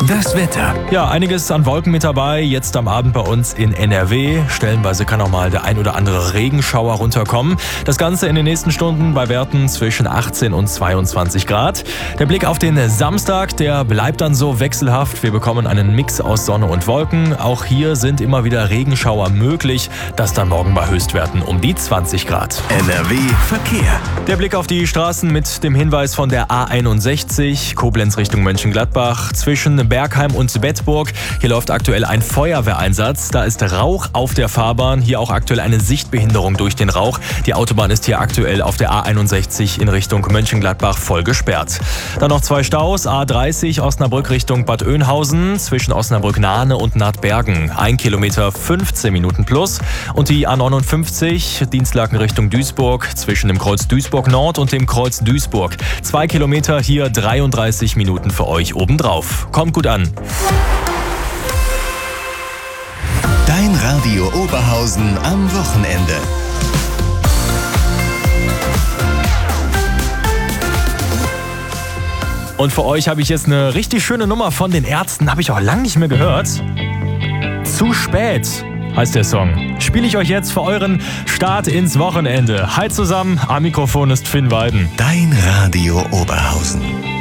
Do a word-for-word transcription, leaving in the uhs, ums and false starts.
Das Wetter. Ja, einiges an Wolken mit dabei. Jetzt am Abend bei uns in N R W. Stellenweise kann auch mal der ein oder andere Regenschauer runterkommen. Das Ganze in den nächsten Stunden bei Werten zwischen achtzehn und zweiundzwanzig Grad. Der Blick auf den Samstag, der bleibt dann so wechselhaft. Wir bekommen einen Mix aus Sonne und Wolken. Auch hier sind immer wieder Regenschauer möglich. Das dann morgen bei Höchstwerten um die zwanzig Grad. N R W Verkehr. Der Blick auf die Straßen mit dem Hinweis von der A einundsechzig, Koblenz Richtung Mönchengladbach, zwischen Bergheim und Bedburg. Hier läuft aktuell ein Feuerwehreinsatz. Da ist Rauch auf der Fahrbahn. Hier auch aktuell eine Sichtbehinderung durch den Rauch. Die Autobahn ist hier aktuell auf der A einundsechzig in Richtung Mönchengladbach voll gesperrt. Dann noch zwei Staus. A dreißig Osnabrück Richtung Bad Oeynhausen zwischen Osnabrück-Nahne und Nahtbergen. Ein Kilometer fünfzehn Minuten plus. Und die A neunundfünfzig Dienstlaken Richtung Duisburg zwischen dem Kreuz Duisburg Nord und dem Kreuz Duisburg. Zwei Kilometer, hier dreiunddreißig Minuten für euch obendrauf. Kommt gut an. Dein Radio Oberhausen am Wochenende. Und für euch habe ich jetzt eine richtig schöne Nummer von den Ärzten. Habe ich auch lange nicht mehr gehört. Zu spät heißt der Song. Spiele ich euch jetzt für euren Start ins Wochenende. Hi zusammen, am Mikrofon ist Finn Weiden. Dein Radio Oberhausen.